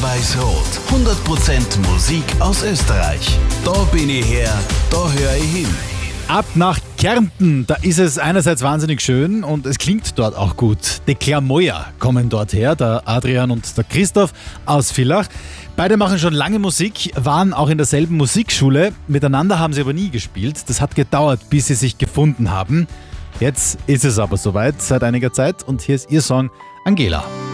Rot-Weiß-Rot. 100% Musik aus Österreich. Da bin ich her, da höre ich hin. Ab nach Kärnten, da ist es einerseits wahnsinnig schön und es klingt dort auch gut. Die Klamoyer kommen dort her, der Adrian und der Christoph aus Villach. Beide machen schon lange Musik, waren auch in derselben Musikschule. Miteinander haben sie aber nie gespielt. Das hat gedauert, bis sie sich gefunden haben. Jetzt ist es aber soweit, seit einiger Zeit. Und hier ist ihr Song Angela.